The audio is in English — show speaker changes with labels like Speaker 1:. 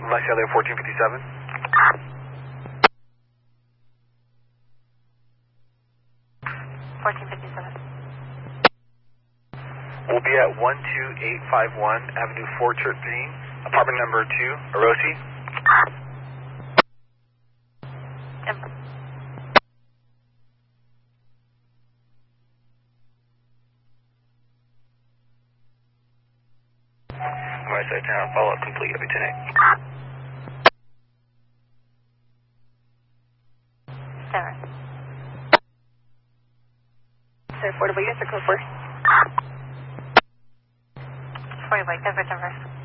Speaker 1: Visalia 1457. We'll be at 12851 Avenue Fort Terpene, apartment number 2, Orosi. West Side Town, follow-up complete, every 10-8.
Speaker 2: Sir, affordable units or code 4?
Speaker 3: 40 Denver.